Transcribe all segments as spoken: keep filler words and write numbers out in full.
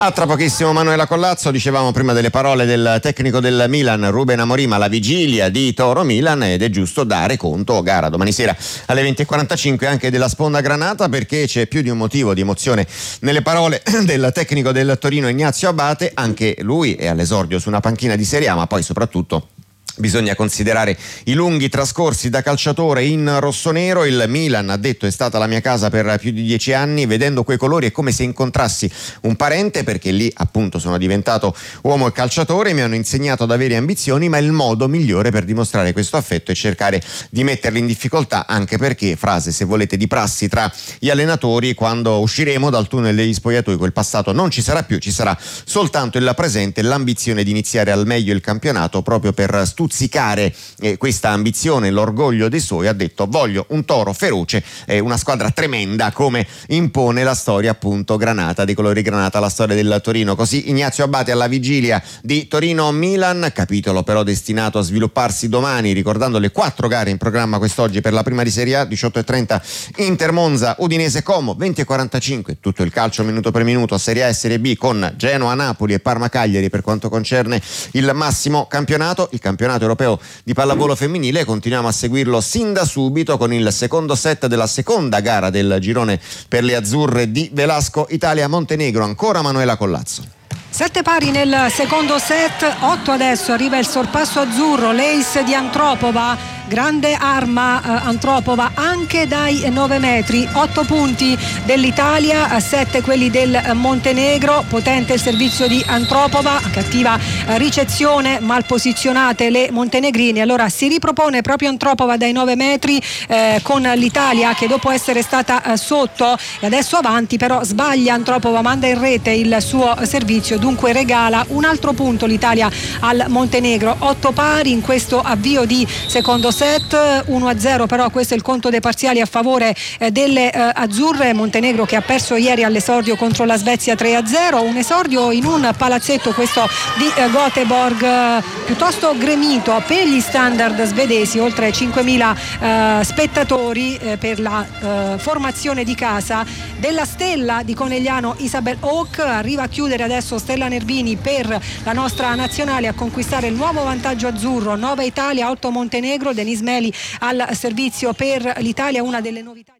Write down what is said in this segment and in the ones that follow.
A tra pochissimo Manuela Collazzo. Dicevamo prima delle parole del tecnico del Milan Ruben Amorim alla vigilia di Toro Milan, ed è giusto dare conto, gara domani sera alle venti e quarantacinque, anche della sponda granata, perché c'è più di un motivo di emozione nelle parole del tecnico del Torino Ignazio Abate. Anche lui è all'esordio su una panchina di Serie A, ma poi soprattutto bisogna considerare i lunghi trascorsi da calciatore in rossonero. Il Milan, ha detto, è stata la mia casa per più di dieci anni. Vedendo quei colori è come se incontrassi un parente, perché lì appunto sono diventato uomo e calciatore. Mi hanno insegnato ad avere ambizioni, ma il modo migliore per dimostrare questo affetto è cercare di metterli in difficoltà, anche perché, frase se volete di prassi tra gli allenatori, quando usciremo dal tunnel degli spogliatoi quel passato non ci sarà più, ci sarà soltanto il presente e l'ambizione di iniziare al meglio il campionato, proprio per studiare stuzzicare eh, questa ambizione, l'orgoglio dei suoi. Ha detto: voglio un Toro feroce e una squadra tremenda, come impone la storia appunto granata, dei colori granata, la storia del Torino. Così Ignazio Abate alla vigilia di Torino-Milan, capitolo però destinato a svilupparsi domani, ricordando le quattro gare in programma quest'oggi per la prima di Serie A. Diciotto e trenta Inter Monza, Udinese Como, venti e quarantacinque tutto il calcio minuto per minuto, Serie A e Serie B, con Genoa Napoli e Parma Cagliari per quanto concerne il massimo campionato. Il campionato europeo di pallavolo femminile continuiamo a seguirlo sin da subito con il secondo set della seconda gara del girone per le azzurre di Velasco Italia-Montenegro. Ancora Manuela Collazzo. Sette pari nel secondo set, otto adesso, arriva il sorpasso azzurro, l'ace di Antropova, grande arma eh, Antropova anche dai nove metri, otto punti dell'Italia, sette quelli del Montenegro. Potente il servizio di Antropova, cattiva eh, ricezione, mal posizionate le montenegrine. Allora si ripropone proprio Antropova dai nove metri eh, con l'Italia che, dopo essere stata eh, sotto e adesso avanti, però sbaglia Antropova, manda in rete il suo servizio, dunque regala un altro punto l'Italia al Montenegro. Otto pari in questo avvio di secondo set, uno a zero però questo è il conto dei parziali a favore eh, delle eh, azzurre. Montenegro che ha perso ieri all'esordio contro la Svezia tre a zero, un esordio in un palazzetto, questo di eh, Göteborg, eh, piuttosto gremito per gli standard svedesi, oltre cinquemila eh, spettatori eh, per la eh, formazione di casa della stella di Conegliano Isabel Hauk. Arriva a chiudere adesso Stella Nerbini per la nostra nazionale, a conquistare il nuovo vantaggio azzurro, nove Italia, otto Montenegro. Denis Meli al servizio per l'Italia, una delle novità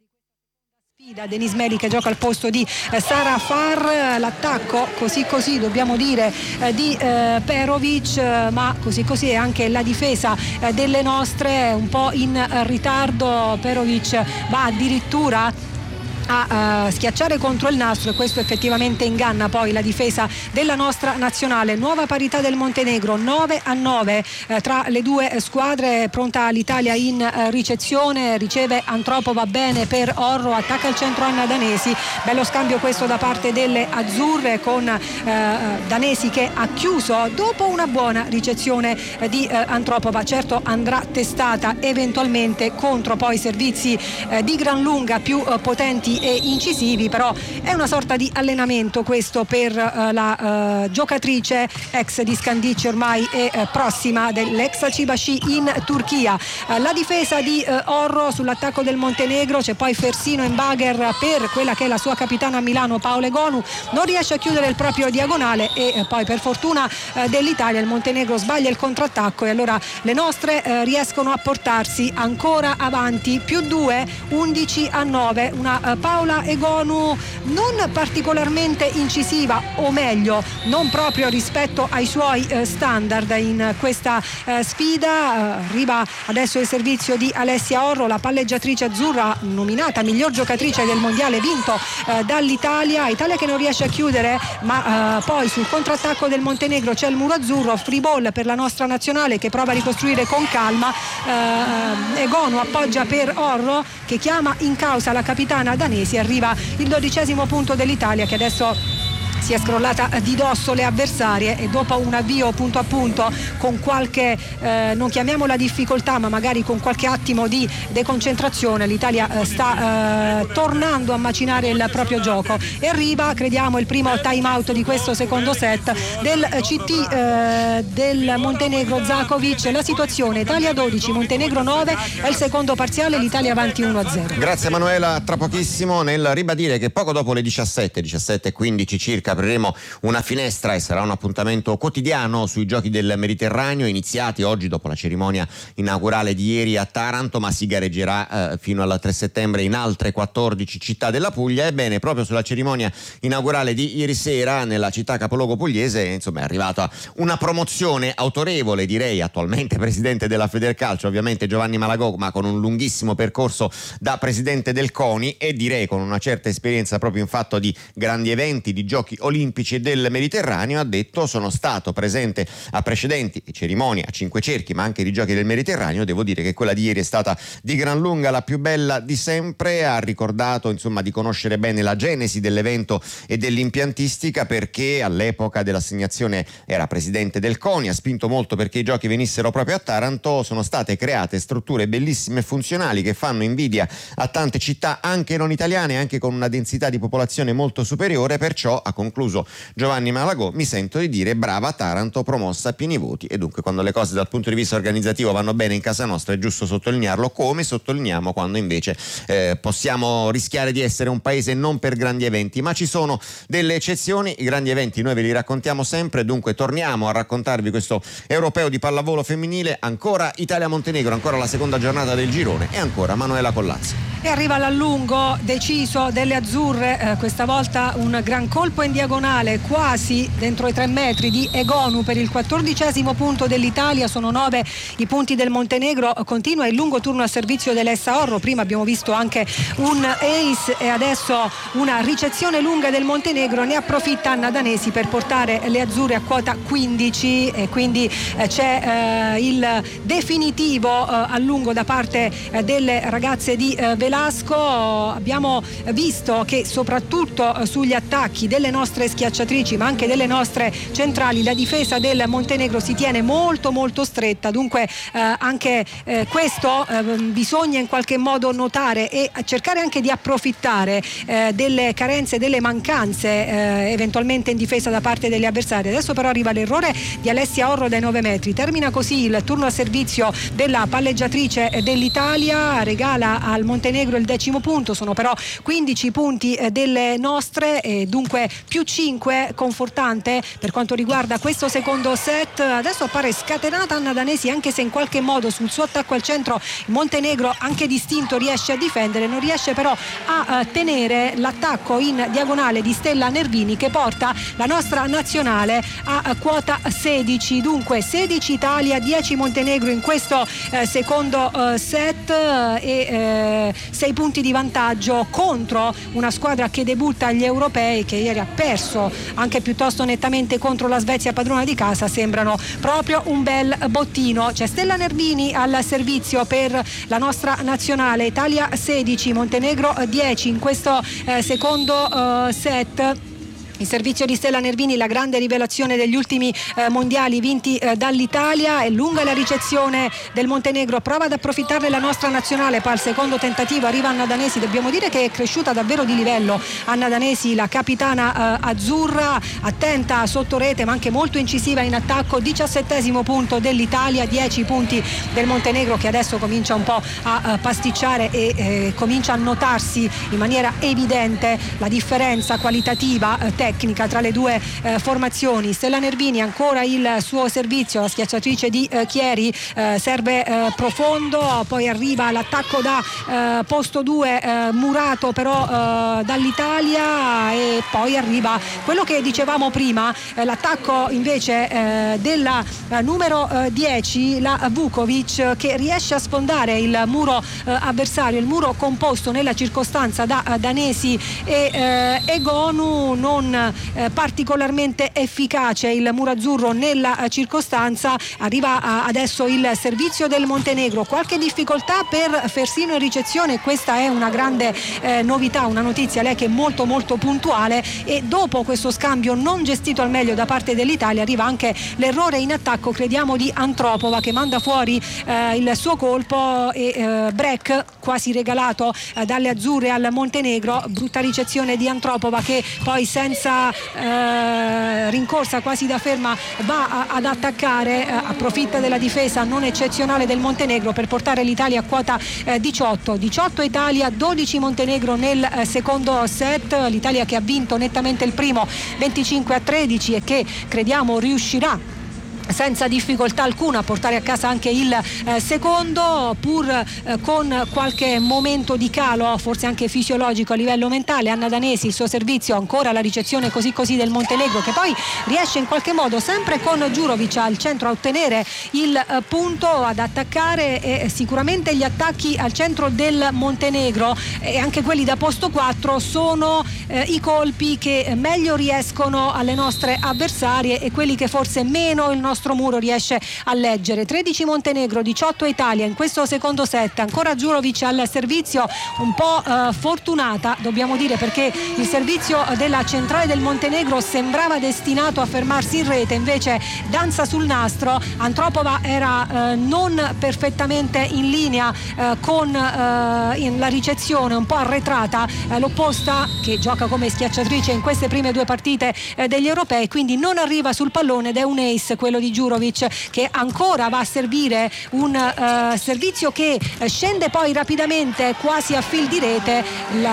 di sfida. Denis Meli che gioca al posto di eh, Sara Far. L'attacco così così dobbiamo dire eh, di eh, Perovic, eh, ma così così è anche la difesa eh, delle nostre, un po' in eh, ritardo. Perovic va addirittura a uh, schiacciare contro il nastro e questo effettivamente inganna poi la difesa della nostra nazionale. Nuova parità del Montenegro, nove a nove eh, tra le due squadre. Pronta l'Italia in uh, ricezione, riceve Antropova bene per Orro, attacca al centro Anna Danesi, bello scambio questo da parte delle azzurre con uh, Danesi che ha chiuso dopo una buona ricezione uh, di uh, Antropova. Certo andrà testata eventualmente contro poi servizi uh, di gran lunga più uh, potenti e incisivi, però è una sorta di allenamento questo per uh, la uh, giocatrice ex di Scandicci ormai e uh, prossima dell'ex Cibashi in Turchia. Uh, la difesa di uh, Orro sull'attacco del Montenegro, c'è poi Fersino in bagher per quella che è la sua capitana a Milano Paola Egonu, non riesce a chiudere il proprio diagonale e uh, poi per fortuna uh, dell'Italia il Montenegro sbaglia il contrattacco e allora le nostre uh, riescono a portarsi ancora avanti, più due, undici a nove. Una uh, Paola Egonu non particolarmente incisiva, o meglio non proprio rispetto ai suoi eh, standard in questa eh, sfida. Eh, arriva adesso il servizio di Alessia Orro, la palleggiatrice azzurra nominata miglior giocatrice del mondiale vinto eh, dall'Italia. Italia che non riesce a chiudere, ma eh, poi sul contrattacco del Montenegro c'è il muro azzurro, free ball per la nostra nazionale che prova a ricostruire con calma. eh, Egonu appoggia per Orro che chiama in causa la capitana danese. Arriva il dodicesimo punto dell'Italia che adesso si è scrollata di dosso le avversarie e dopo un avvio punto a punto con qualche eh, non chiamiamola difficoltà ma magari con qualche attimo di deconcentrazione, l'Italia eh, sta eh, tornando a macinare il proprio gioco e arriva, crediamo, il primo time out di questo secondo set del C T eh, del Montenegro Zakovic. La situazione Italia dodici Montenegro nove è il secondo parziale, l'Italia avanti uno a zero. Grazie Manuela, tra pochissimo, nel ribadire che poco dopo le diciassette, diciassette e quindici circa apriremo una finestra e sarà un appuntamento quotidiano sui Giochi del Mediterraneo, iniziati oggi dopo la cerimonia inaugurale di ieri a Taranto, ma si gareggerà eh, fino al tre settembre in altre quattordici città della Puglia. Ebbene, proprio sulla cerimonia inaugurale di ieri sera nella città capoluogo pugliese, insomma, è arrivata una promozione autorevole, direi, attualmente presidente della Federcalcio, ovviamente Giovanni Malagò, ma con un lunghissimo percorso da presidente del CONI e direi con una certa esperienza proprio in fatto di grandi eventi, di giochi olimpici e del Mediterraneo. Ha detto: sono stato presente a precedenti cerimonie a cinque cerchi ma anche di giochi del Mediterraneo, devo dire che quella di ieri è stata di gran lunga la più bella di sempre. Ha ricordato insomma di conoscere bene la genesi dell'evento e dell'impiantistica, perché all'epoca dell'assegnazione era presidente del CONI, ha spinto molto perché i giochi venissero proprio a Taranto. Sono state create strutture bellissime e funzionali che fanno invidia a tante città anche non italiane, anche con una densità di popolazione molto superiore, perciò, ha concluso Giovanni Malagò, mi sento di dire brava Taranto, promossa a pieni voti. E dunque quando le cose dal punto di vista organizzativo vanno bene in casa nostra è giusto sottolinearlo, come sottolineiamo quando invece eh, possiamo rischiare di essere un paese non per grandi eventi, ma ci sono delle eccezioni. I grandi eventi noi ve li raccontiamo sempre, dunque torniamo a raccontarvi questo europeo di pallavolo femminile, ancora Italia-Montenegro, ancora la seconda giornata del girone e ancora Manuela Collazzo. E arriva l'allungo deciso delle azzurre, eh, questa volta un gran colpo in diagonale quasi dentro i tre metri di Egonu per il quattordicesimo punto dell'Italia. Sono nove i punti del Montenegro, continua il lungo turno a servizio dell'Essa Orro. Prima abbiamo visto anche un ace e adesso una ricezione lunga del Montenegro, ne approfitta Anna Danesi per portare le azzurre a quota quindici e quindi eh, c'è eh, il definitivo eh, allungo da parte eh, delle ragazze di eh, Velasco. Abbiamo visto che soprattutto sugli attacchi delle nostre schiacciatrici ma anche delle nostre centrali la difesa del Montenegro si tiene molto molto stretta, dunque eh, anche eh, questo eh, bisogna in qualche modo notare e cercare anche di approfittare eh, delle carenze, delle mancanze eh, eventualmente in difesa da parte degli avversari. Adesso però arriva l'errore di Alessia Orro dai nove metri, termina così il turno a servizio della palleggiatrice dell'Italia, regala al Montenegro il decimo punto. Sono però quindici punti eh, delle nostre e dunque più cinque, confortante per quanto riguarda questo secondo set. Adesso appare scatenata Anna Danesi, anche se in qualche modo sul suo attacco al centro il Montenegro anche distinto riesce a difendere, non riesce però a eh, tenere l'attacco in diagonale di Stella Nervini che porta la nostra nazionale a eh, quota sedici. Dunque sedici Italia, dieci Montenegro in questo eh, secondo eh, set e eh, sei punti di vantaggio contro una squadra che debutta agli europei, che ieri ha perso anche piuttosto nettamente contro la Svezia padrona di casa. Sembrano proprio un bel bottino. C'è Stella Nervini al servizio per la nostra nazionale, Italia sedici Montenegro dieci in questo eh, secondo eh, set. Il servizio di Stella Nervini, la grande rivelazione degli ultimi eh, mondiali vinti eh, dall'Italia. È lunga la ricezione del Montenegro, prova ad approfittarne la nostra nazionale, poi al secondo tentativo arriva Anna Danesi. Dobbiamo dire che è cresciuta davvero di livello Anna Danesi, la capitana eh, azzurra, attenta sotto rete ma anche molto incisiva in attacco. Diciassettesimo punto dell'Italia, dieci punti del Montenegro che adesso comincia un po' a eh, pasticciare e eh, comincia a notarsi in maniera evidente la differenza qualitativa eh, tecnica tra le due eh, formazioni. Stella Nervini ancora il suo servizio, la schiacciatrice di eh, Chieri, eh, serve eh, profondo, poi arriva l'attacco da eh, posto due eh, murato però eh, dall'Italia e poi arriva quello che dicevamo prima, eh, l'attacco invece eh, della eh, numero eh, dieci, la Vukovic, che riesce a sfondare il muro eh, avversario, il muro composto nella circostanza da eh, Danesi e eh, Egonu. Non Eh, particolarmente efficace il muro azzurro nella eh, circostanza. Arriva eh, adesso il servizio del Montenegro, qualche difficoltà per Fersino in ricezione, questa è una grande eh, novità, una notizia, lei che è molto molto puntuale, e dopo questo scambio non gestito al meglio da parte dell'Italia arriva anche l'errore in attacco, crediamo di Antropova, che manda fuori eh, il suo colpo e eh, break quasi regalato eh, dalle azzurre al Montenegro. Brutta ricezione di Antropova che poi senza terza eh, rincorsa quasi da ferma va a, ad attaccare, eh, approfitta della difesa non eccezionale del Montenegro per portare l'Italia a quota eh, diciotto diciotto Italia, dodici Montenegro nel eh, secondo set. L'Italia che ha vinto nettamente il primo venticinque a tredici e che crediamo riuscirà senza difficoltà alcuna a portare a casa anche il eh, secondo, pur eh, con qualche momento di calo, forse anche fisiologico a livello mentale. Anna Danesi, il suo servizio, ancora la ricezione così così del Montenegro, che poi riesce in qualche modo sempre con Đurović al centro a ottenere il eh, punto, ad attaccare, e sicuramente gli attacchi al centro del Montenegro e anche quelli da posto quattro sono eh, i colpi che meglio riescono alle nostre avversarie e quelli che forse meno il nostro muro riesce a leggere. tredici Montenegro, diciotto Italia in questo secondo set. Ancora Đurović al servizio, un po' eh, fortunata dobbiamo dire, perché il servizio della centrale del Montenegro sembrava destinato a fermarsi in rete, invece danza sul nastro. Antropova era eh, non perfettamente in linea eh, con eh, in la ricezione, un po' arretrata, eh, l'opposta che gioca come schiacciatrice in queste prime due partite eh, degli europei, quindi non arriva sul pallone ed è un ace quello di Đurović, che ancora va a servire un uh, servizio che scende poi rapidamente quasi a fil di rete.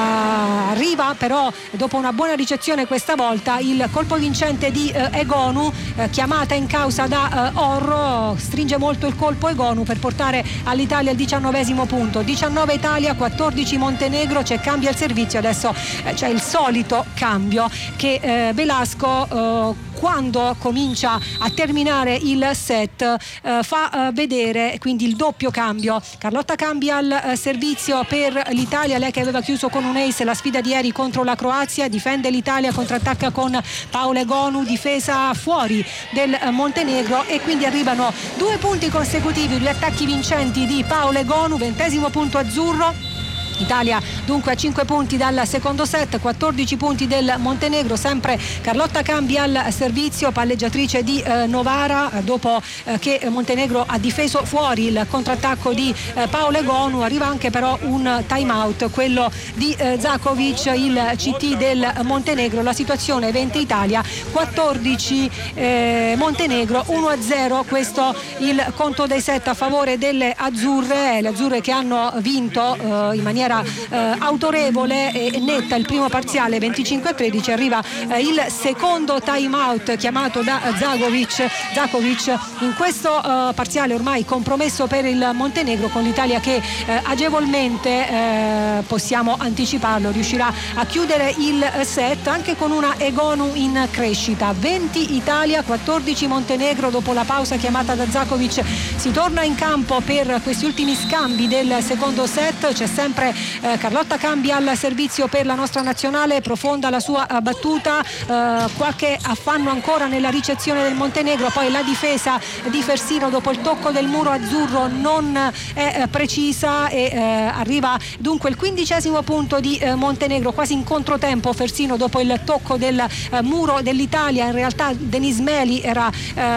La... arriva però dopo una buona ricezione questa volta il colpo vincente di uh, Egonu, uh, chiamata in causa da uh, Orro. Stringe molto il colpo Egonu per portare all'Italia il diciannovesimo punto. diciannove Italia, quattordici Montenegro. C'è cambia il servizio adesso, uh, c'è il solito cambio che uh, Velasco uh, quando comincia a terminare il set eh, fa eh, vedere, quindi il doppio cambio. Carlotta cambia al eh, servizio per l'Italia, lei che aveva chiuso con un ace la sfida di ieri contro la Croazia. Difende l'Italia, contrattacca con Paola Egonu, difesa fuori del eh, Montenegro, e quindi arrivano due punti consecutivi, due attacchi vincenti di Paola Egonu, ventesimo punto azzurro. Italia dunque a cinque punti dal secondo set, quattordici punti del Montenegro. Sempre Carlotta Cambi al servizio, palleggiatrice di eh, Novara, dopo eh, che Montenegro ha difeso fuori il contrattacco di eh, Paola Egonu. Arriva anche però un time out, quello di eh, Đaković, il C T del Montenegro. La situazione venti Italia, quattordici eh, Montenegro, uno a zero questo il conto dei set a favore delle azzurre, le azzurre che hanno vinto eh, in maniera Eh, autorevole e netta il primo parziale venticinque a tredici. Arriva eh, il secondo time out chiamato da Đaković. Đaković in questo eh, parziale ormai compromesso per il Montenegro, con l'Italia che eh, agevolmente eh, possiamo anticiparlo riuscirà a chiudere il set anche con una Egonu in crescita. venti Italia, quattordici Montenegro. Dopo la pausa chiamata da Đaković si torna in campo per questi ultimi scambi del secondo set. C'è sempre Eh, Carlotta Cambi al servizio per la nostra nazionale, profonda la sua eh, battuta, eh, qualche affanno ancora nella ricezione del Montenegro, poi la difesa di Fersino dopo il tocco del muro azzurro non è eh, precisa e eh, arriva dunque il quindicesimo punto di eh, Montenegro, quasi in controtempo Fersino dopo il tocco del eh, muro dell'Italia. In realtà Denis Meli era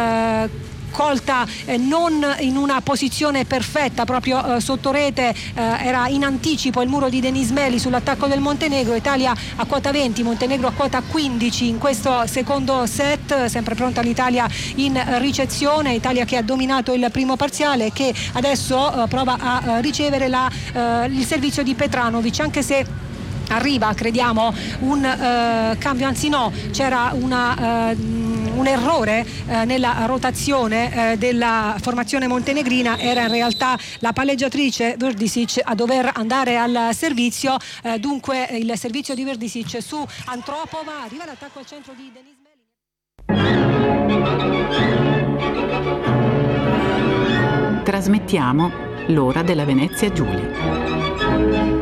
eh, colta eh, non in una posizione perfetta, proprio eh, sotto rete, eh, era in anticipo il muro di Denis Meli sull'attacco del Montenegro. Italia a quota venti, Montenegro a quota quindici in questo secondo set. Sempre pronta l'Italia in ricezione, Italia che ha dominato il primo parziale e che adesso eh, prova a eh, ricevere la, eh, il servizio di Petranović, anche se arriva, crediamo, un eh, cambio, anzi no, c'era una, eh, un errore eh, nella rotazione eh, della formazione montenegrina. Era in realtà la palleggiatrice Verdisic a dover andare al servizio, eh, dunque il servizio di Verdisic su Antropova. Arriva l'attacco al centro di Denis Meli. Trasmettiamo l'ora della Venezia Giulia.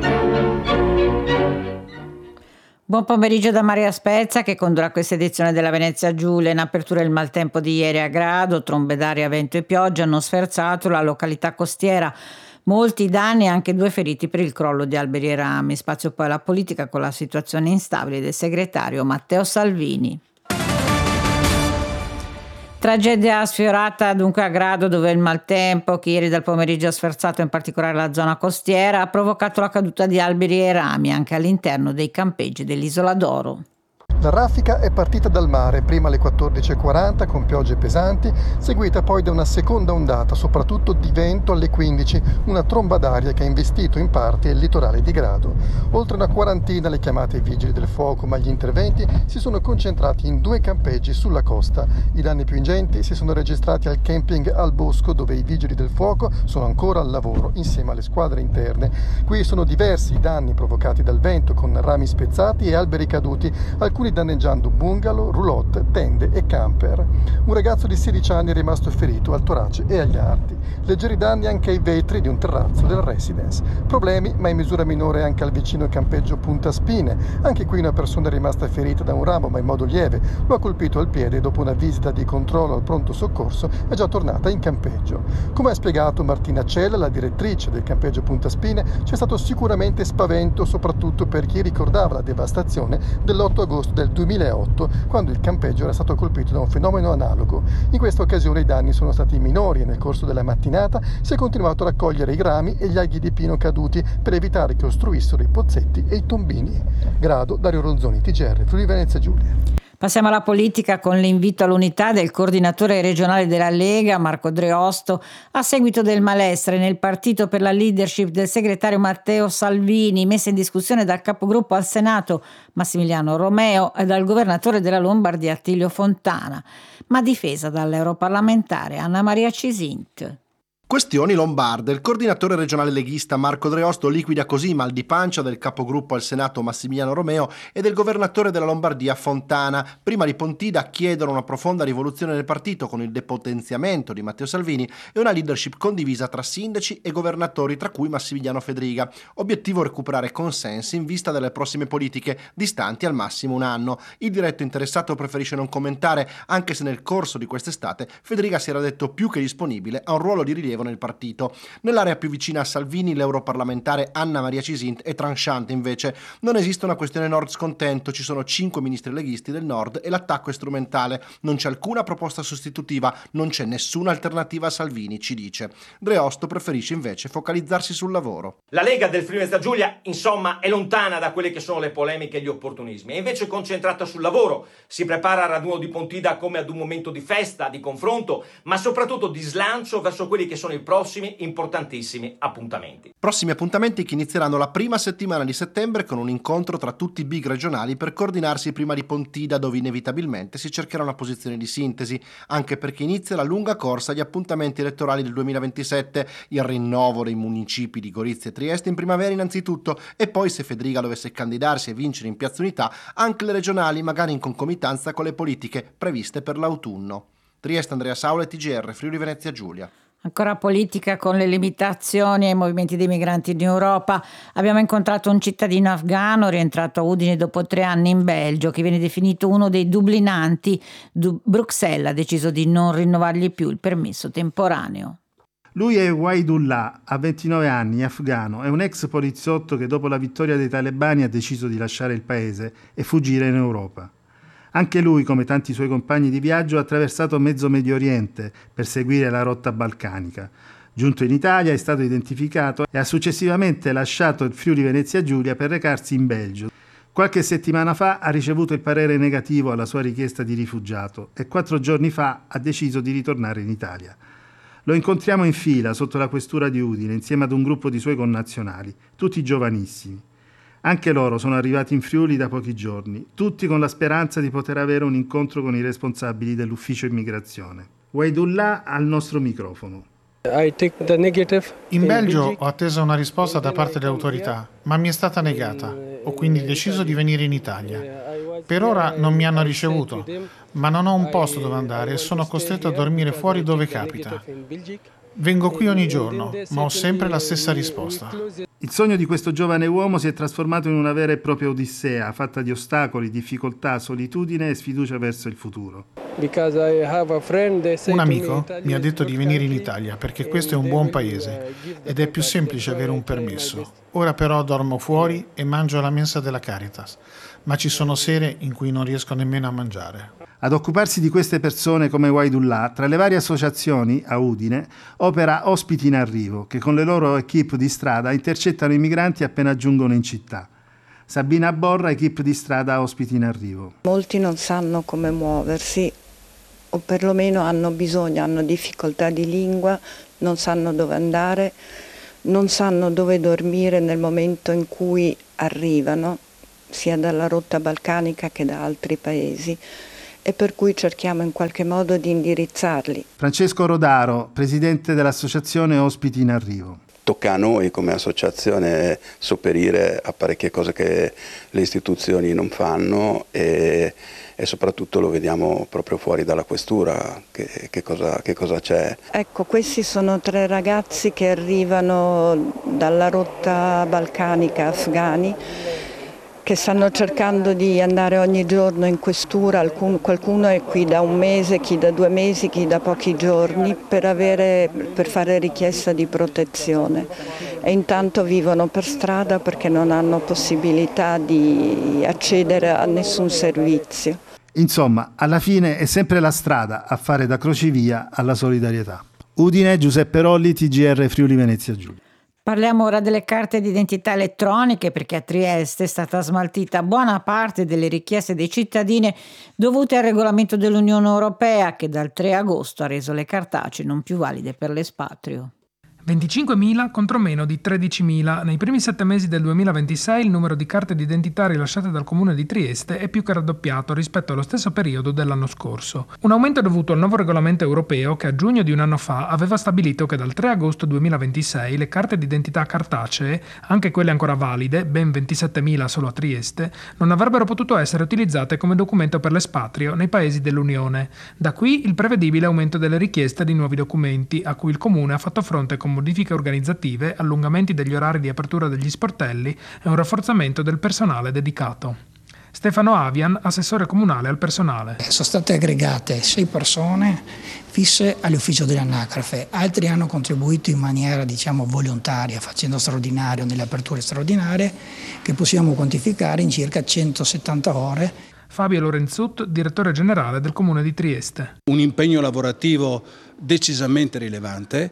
Buon pomeriggio da Maria Spezza, che condurrà questa edizione della Venezia Giulia. In apertura il maltempo di ieri a grado, trombe d'aria, vento e pioggia hanno sferzato la località costiera. Molti danni e anche due feriti per il crollo di alberi e rami. Spazio poi alla politica con la situazione instabile del segretario Matteo Salvini. Tragedia sfiorata dunque a grado, dove il maltempo, che ieri dal pomeriggio ha sferzato in particolare la zona costiera, ha provocato la caduta di alberi e rami anche all'interno dei campeggi dell'Isola d'Oro. La raffica è partita dal mare, prima alle quattordici e quaranta con piogge pesanti, seguita poi da una seconda ondata, soprattutto di vento alle quindici, una tromba d'aria che ha investito in parte il litorale di Grado. Oltre una quarantina le chiamate ai vigili del fuoco, ma gli interventi si sono concentrati in due campeggi sulla costa. I danni più ingenti si sono registrati al camping Al Bosco, dove i vigili del fuoco sono ancora al lavoro insieme alle squadre interne. Qui sono diversi i danni provocati dal vento, con rami spezzati e alberi caduti, alcuni danneggiando bungalow, roulotte, tende e camper. Un ragazzo di sedici anni è rimasto ferito al torace e agli arti. Leggeri danni anche ai vetri di un terrazzo del residence. Problemi, ma in misura minore, anche al vicino campeggio Punta Spine. Anche qui una persona è rimasta ferita da un ramo, ma in modo lieve. Lo ha colpito al piede e dopo una visita di controllo al pronto soccorso è già tornata in campeggio. Come ha spiegato Martina Cella, la direttrice del campeggio Punta Spine, c'è stato sicuramente spavento, soprattutto per chi ricordava la devastazione dell'otto agosto del duemilaotto, quando il campeggio era stato colpito da un fenomeno analogo. In questa occasione i danni sono stati minori e nel corso della mattinata si è continuato a raccogliere i rami e gli aghi di pino caduti per evitare che ostruissero i pozzetti e i tombini. Grado, Dario Ronzoni, T G R, Friuli Venezia Giulia. Passiamo alla politica con l'invito all'unità del coordinatore regionale della Lega, Marco Dreosto, a seguito del malessere nel partito per la leadership del segretario Matteo Salvini, messa in discussione dal capogruppo al Senato Massimiliano Romeo e dal governatore della Lombardia Attilio Fontana, ma difesa dall'europarlamentare Anna Maria Cisint. Questioni lombarde. Il coordinatore regionale leghista Marco Dreosto liquida così mal di pancia del capogruppo al Senato Massimiliano Romeo e del governatore della Lombardia Fontana. Prima di Pontida chiedono una profonda rivoluzione del partito con il depotenziamento di Matteo Salvini e una leadership condivisa tra sindaci e governatori, tra cui Massimiliano Fedriga. Obiettivo: recuperare consensi in vista delle prossime politiche, distanti al massimo un anno. Il diretto interessato preferisce non commentare, anche se nel corso di quest'estate Fedriga si era detto più che disponibile a un ruolo di rilievo nel partito. Nell'area più vicina a Salvini, l'europarlamentare Anna Maria Cisint è tranchante invece. Non esiste una questione nord scontento, ci sono cinque ministri leghisti del nord e l'attacco è strumentale. Non c'è alcuna proposta sostitutiva, non c'è nessuna alternativa a Salvini, ci dice. Dreosto preferisce invece focalizzarsi sul lavoro. La Lega del Friuli Venezia Giulia, insomma, è lontana da quelle che sono le polemiche e gli opportunismi, è invece concentrata sul lavoro. Si prepara al raduno di Pontida come ad un momento di festa, di confronto, ma soprattutto di slancio verso quelli che sono i prossimi importantissimi appuntamenti. Prossimi appuntamenti che inizieranno la prima settimana di settembre con un incontro tra tutti i big regionali per coordinarsi prima di Pontida, dove inevitabilmente si cercherà una posizione di sintesi, anche perché inizia la lunga corsa agli appuntamenti elettorali del duemilaventisette, il rinnovo dei municipi di Gorizia e Trieste in primavera innanzitutto, e poi, se Fedriga dovesse candidarsi e vincere in Piazza Unità, anche le regionali, magari in concomitanza con le politiche previste per l'autunno. Trieste, Andrea Saula, T G R, Friuli Venezia Giulia. Ancora politica con le limitazioni ai movimenti dei migranti in Europa. Abbiamo incontrato un cittadino afghano rientrato a Udine dopo tre anni in Belgio, che viene definito uno dei dublinanti. Du- Bruxelles ha deciso di non rinnovargli più il permesso temporaneo. Lui è Waidullah, ha ventinove anni, afghano, è un ex poliziotto che dopo la vittoria dei talebani ha deciso di lasciare il paese e fuggire in Europa. Anche lui, come tanti suoi compagni di viaggio, ha attraversato mezzo Medio Oriente per seguire la rotta balcanica. Giunto in Italia è stato identificato e ha successivamente lasciato il Friuli Venezia Giulia per recarsi in Belgio. Qualche settimana fa ha ricevuto il parere negativo alla sua richiesta di rifugiato e quattro giorni fa ha deciso di ritornare in Italia. Lo incontriamo in fila sotto la questura di Udine insieme ad un gruppo di suoi connazionali, tutti giovanissimi. Anche loro sono arrivati in Friuli da pochi giorni, tutti con la speranza di poter avere un incontro con i responsabili dell'ufficio immigrazione. Waidullah al nostro microfono. In Belgio ho atteso una risposta da parte delle autorità, ma mi è stata negata. Ho quindi deciso di venire in Italia. Per ora non mi hanno ricevuto, ma non ho un posto dove andare e sono costretto a dormire fuori dove capita. Vengo qui ogni giorno, ma ho sempre la stessa risposta. Il sogno di questo giovane uomo si è trasformato in una vera e propria odissea, fatta di ostacoli, difficoltà, solitudine e sfiducia verso il futuro. Un amico mi ha detto di venire in Italia perché questo è un buon paese ed è più semplice avere un permesso. Ora però dormo fuori e mangio alla mensa della Caritas, ma ci sono sere in cui non riesco nemmeno a mangiare. Ad occuparsi di queste persone come Waidullah, tra le varie associazioni, a Udine, opera Ospiti in Arrivo, che con le loro equip di strada intercettano i migranti appena giungono in città. Sabina Borra, equipe di strada ospiti in arrivo. Molti non sanno come muoversi o perlomeno hanno bisogno, hanno difficoltà di lingua, non sanno dove andare, non sanno dove dormire nel momento in cui arrivano, sia dalla rotta balcanica che da altri paesi, e per cui cerchiamo in qualche modo di indirizzarli. Francesco Rodaro, presidente dell'associazione Ospiti in Arrivo. Tocca a noi come associazione sopperire a parecchie cose che le istituzioni non fanno e, e soprattutto lo vediamo proprio fuori dalla questura, che, che, cosa, che cosa c'è. Ecco, questi sono tre ragazzi che arrivano dalla rotta balcanica, afghani, che stanno cercando di andare ogni giorno in questura. Alcun, qualcuno è qui da un mese, chi da due mesi, chi da pochi giorni, per, avere, per fare richiesta di protezione. E intanto vivono per strada perché non hanno possibilità di accedere a nessun servizio. Insomma, alla fine è sempre la strada a fare da crocevia alla solidarietà. Udine, Giuseppe Rolli, T G R Friuli Venezia Giulia. Parliamo ora delle carte d'identità elettroniche, perché a Trieste è stata smaltita buona parte delle richieste dei cittadini dovute al regolamento dell'Unione Europea che dal tre agosto ha reso le cartacee non più valide per l'espatrio. venticinquemila contro meno di tredicimila. Nei primi sette mesi del duemilaventisei il numero di carte d'identità rilasciate dal Comune di Trieste è più che raddoppiato rispetto allo stesso periodo dell'anno scorso. Un aumento dovuto al nuovo regolamento europeo che a giugno di un anno fa aveva stabilito che dal tre agosto duemilaventisei le carte d'identità cartacee, anche quelle ancora valide, ben ventisettemila solo a Trieste, non avrebbero potuto essere utilizzate come documento per l'espatrio nei paesi dell'Unione. Da qui il prevedibile aumento delle richieste di nuovi documenti, a cui il Comune ha fatto fronte con modifiche organizzative, allungamenti degli orari di apertura degli sportelli e un rafforzamento del personale dedicato. Stefano Avian, assessore comunale al personale. Sono state aggregate sei persone fisse all'ufficio dell'anagrafe, altri hanno contribuito in maniera diciamo volontaria, facendo straordinario nelle aperture straordinarie, che possiamo quantificare in circa centosettanta ore. Fabio Lorenzut, direttore generale del Comune di Trieste. Un impegno lavorativo decisamente rilevante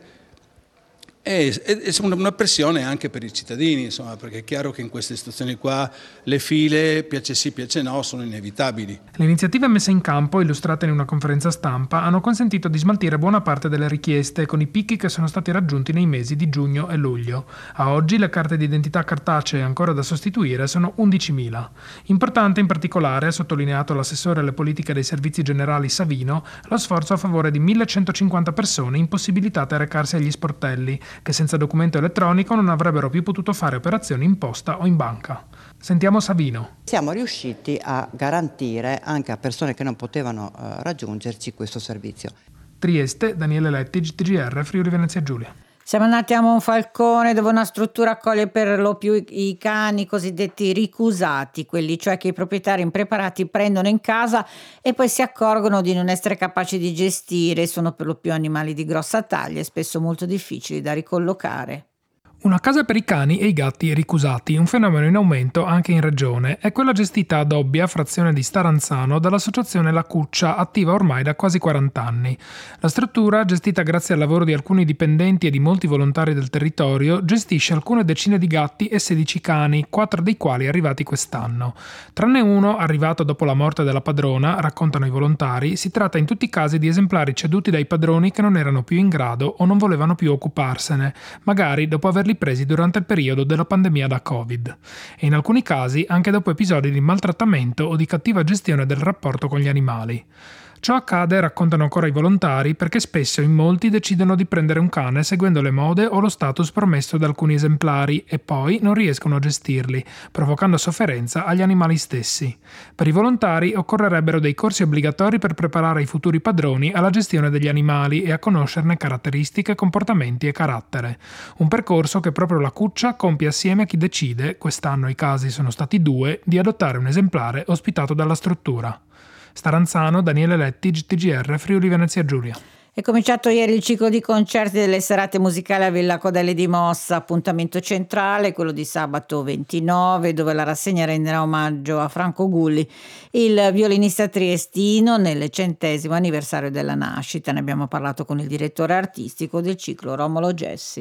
e, e una pressione anche per i cittadini, insomma, perché è chiaro che in queste situazioni qua le file, piace sì, piace no, sono inevitabili. Le iniziative messe in campo, illustrate in una conferenza stampa, hanno consentito di smaltire buona parte delle richieste, con i picchi che sono stati raggiunti nei mesi di giugno e luglio. A oggi le carte d'identità cartacee ancora da sostituire sono undicimila. Importante in particolare, ha sottolineato l'assessore alle politiche dei servizi generali Savino, lo sforzo a favore di millecentocinquanta persone impossibilitate a recarsi agli sportelli, che senza documento elettronico non avrebbero più potuto fare operazioni in posta o in banca. Sentiamo Savino. Siamo riusciti a garantire anche a persone che non potevano uh, raggiungerci questo servizio. Trieste, Daniele Lettig, T G R Friuli Venezia Giulia. Siamo andati a Monfalcone, dove una struttura accoglie per lo più i cani cosiddetti ricusati, quelli cioè che i proprietari impreparati prendono in casa e poi si accorgono di non essere capaci di gestire. Sono per lo più animali di grossa taglia e spesso molto difficili da ricollocare. Una casa per i cani e i gatti ricusati, un fenomeno in aumento anche in regione, è quella gestita ad Obbia, frazione di Staranzano, dall'associazione La Cuccia, attiva ormai da quasi quaranta anni. La struttura, gestita grazie al lavoro di alcuni dipendenti e di molti volontari del territorio, gestisce alcune decine di gatti e sedici cani, quattro dei quali arrivati quest'anno. Tranne uno, arrivato dopo la morte della padrona, raccontano i volontari, si tratta in tutti i casi di esemplari ceduti dai padroni che non erano più in grado o non volevano più occuparsene, magari dopo averli presi durante il periodo della pandemia da Covid, e in alcuni casi anche dopo episodi di maltrattamento o di cattiva gestione del rapporto con gli animali. Ciò accade, raccontano ancora i volontari, perché spesso in molti decidono di prendere un cane seguendo le mode o lo status promesso da alcuni esemplari e poi non riescono a gestirli, provocando sofferenza agli animali stessi. Per i volontari occorrerebbero dei corsi obbligatori per preparare i futuri padroni alla gestione degli animali e a conoscerne caratteristiche, comportamenti e carattere. Un percorso che proprio la Cuccia compie assieme a chi decide, quest'anno i casi sono stati due, di adottare un esemplare ospitato dalla struttura. Staranzano, Daniele Lettig, T G R Friuli Venezia Giulia. È cominciato ieri il ciclo di concerti delle serate musicali a Villa Codelli di Mossa, appuntamento centrale, quello di sabato ventinove, dove la rassegna renderà omaggio a Franco Gulli, il violinista triestino, nel centesimo anniversario della nascita. Ne abbiamo parlato con il direttore artistico del ciclo, Romolo Gessi.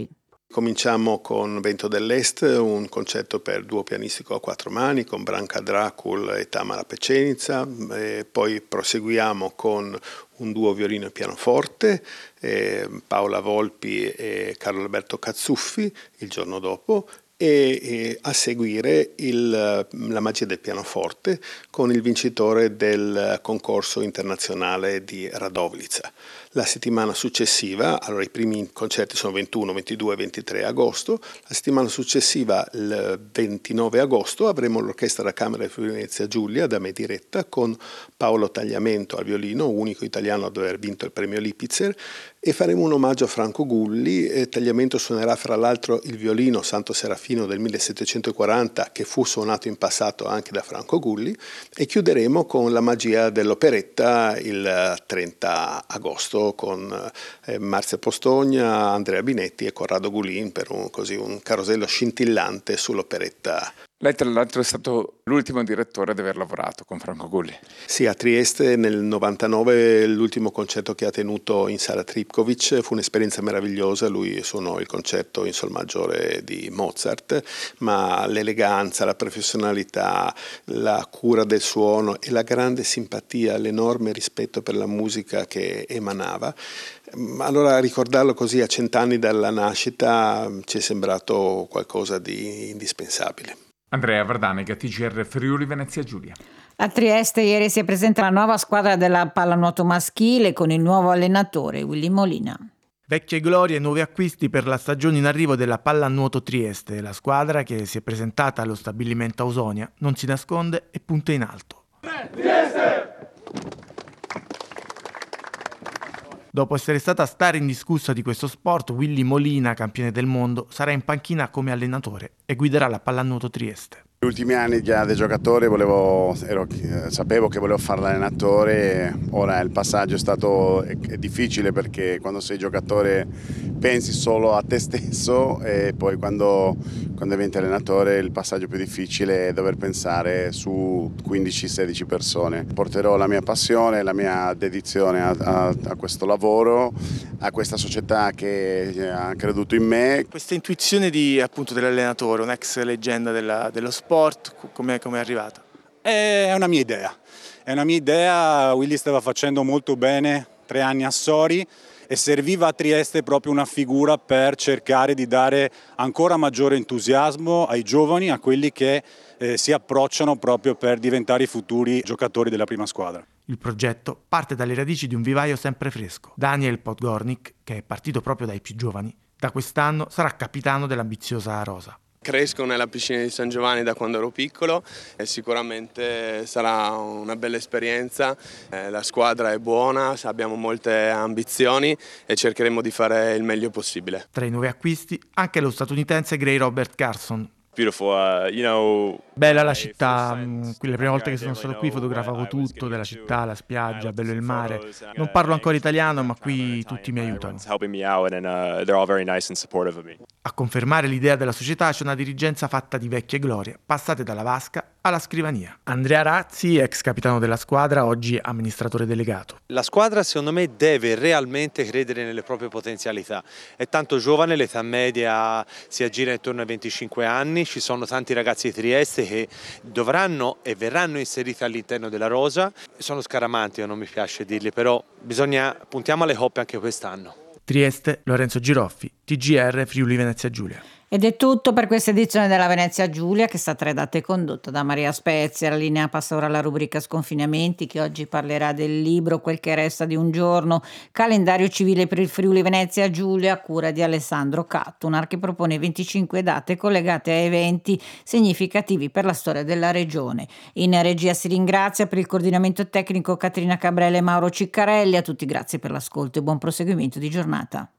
Cominciamo con Vento dell'Est, un concerto per duo pianistico a quattro mani con Branka Dracul e Tamara Pecenica, e poi proseguiamo con un duo violino e pianoforte, eh, Paola Volpi e Carlo Alberto Cazzuffi il giorno dopo, e, e a seguire il, la magia del pianoforte con il vincitore del concorso internazionale di Radovljica. La settimana successiva, allora i primi concerti sono ventuno, ventidue e ventitré agosto, la settimana successiva, il ventinove agosto, avremo l'Orchestra da Camera di Friuli Venezia Giulia da me diretta con Paolo Tagliamento al violino, unico italiano ad aver vinto il premio Lipitzer, e faremo un omaggio a Franco Gulli. E Tagliamento suonerà fra l'altro il violino Santo Serafino del millesettecentoquaranta, che fu suonato in passato anche da Franco Gulli, e chiuderemo con la magia dell'operetta il trenta agosto con eh, Marzia Postogna, Andrea Binetti e Corrado Gulin per un, così, un carosello scintillante sull'operetta. Lei tra l'altro è stato l'ultimo direttore ad aver lavorato con Franco Gulli. Sì, a Trieste nel novantanove l'ultimo concerto che ha tenuto in Sala Tripkovic fu un'esperienza meravigliosa. Lui suonò il concerto in sol maggiore di Mozart, ma l'eleganza, la professionalità, la cura del suono e la grande simpatia, l'enorme rispetto per la musica che emanava. Allora ricordarlo così a cent'anni dalla nascita ci è sembrato qualcosa di indispensabile. Andrea Vardanega, T G R Friuli Venezia Giulia. A Trieste ieri si è presentata la nuova squadra della pallanuoto maschile con il nuovo allenatore Willy Molina. Vecchie glorie e nuovi acquisti per la stagione in arrivo della pallanuoto Trieste. La squadra, che si è presentata allo stabilimento Ausonia, non si nasconde e punta in alto. Trieste! Dopo essere stata star indiscussa di questo sport, Willy Molina, campione del mondo, sarà in panchina come allenatore e guiderà la pallanuoto Trieste. Negli ultimi anni già da giocatore volevo, ero, sapevo che volevo fare l'allenatore. Ora il passaggio è stato è, è difficile, perché quando sei giocatore pensi solo a te stesso, e poi quando, quando diventi allenatore il passaggio più difficile è dover pensare su quindici sedici persone. Porterò la mia passione, la mia dedizione a, a, a questo lavoro, a questa società che ha creduto in me. Questa intuizione di, appunto, dell'allenatore, un'ex leggenda della, dello sport, come è arrivata? È una mia idea, è una mia idea. Willy stava facendo molto bene tre anni a Sori e serviva a Trieste proprio una figura per cercare di dare ancora maggiore entusiasmo ai giovani, a quelli che eh, si approcciano proprio per diventare i futuri giocatori della prima squadra. Il progetto parte dalle radici di un vivaio sempre fresco. Daniel Podgornik, che è partito proprio dai più giovani, da quest'anno sarà capitano dell'ambiziosa rosa. Cresco nella piscina di San Giovanni da quando ero piccolo e sicuramente sarà una bella esperienza. Eh, la squadra è buona, abbiamo molte ambizioni e cercheremo di fare il meglio possibile. Tra i nuovi acquisti anche lo statunitense Gray Robert Carson. Beautiful, uh, you know, bella la città, qui le prime volte che sono stato qui fotografavo tutto della città, la spiaggia, bello il mare. Non parlo ancora italiano, ma qui tutti mi aiutano. A confermare l'idea della società c'è una dirigenza fatta di vecchie glorie, passate dalla vasca alla scrivania. Andrea Razzi, ex capitano della squadra, oggi amministratore delegato. La squadra secondo me deve realmente credere nelle proprie potenzialità. È tanto giovane, l'età media si aggira intorno ai venticinque anni, ci sono tanti ragazzi di Trieste che dovranno e verranno inseriti all'interno della rosa. Sono scaramanti, non mi piace dirli, però bisogna puntiamo alle coppe anche quest'anno. Trieste, Lorenzo Giroffi, T G R Friuli Venezia Giulia. Ed è tutto per questa edizione della Venezia Giulia, che è stata redatta e condotta da Maria Spezia. La linea passa ora alla rubrica Sconfinamenti, che oggi parlerà del libro Quel che resta di un giorno, calendario civile per il Friuli Venezia Giulia, a cura di Alessandro Cattunar, che propone venticinque date collegate a eventi significativi per la storia della regione. In regia si ringrazia per il coordinamento tecnico Caterina Cabrella e Mauro Ciccarelli. A tutti grazie per l'ascolto e buon proseguimento di giornata.